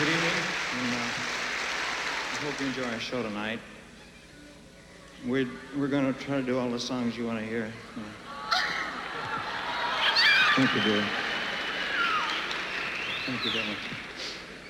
Good evening, and I hope you enjoy our show tonight. We're going to try to do all the songs you want to hear. Thank you, dear. Thank you very much.